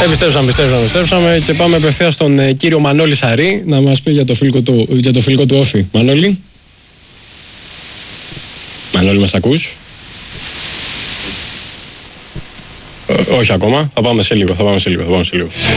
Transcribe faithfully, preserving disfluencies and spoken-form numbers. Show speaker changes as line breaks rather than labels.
Επιστρέψαμε, επιστρέψαμε, επιστρέψαμε και πάμε απευθείας στον ε, κύριο Μανώλη Σαρή να μας πει για το φιλικό του, για το φιλικό του Όφη. Μανώλη. Μανώλη, μας ακούς? Ε, όχι ακόμα. Θα πάμε σε λίγο, θα πάμε σε λίγο, θα πάμε σε λίγο.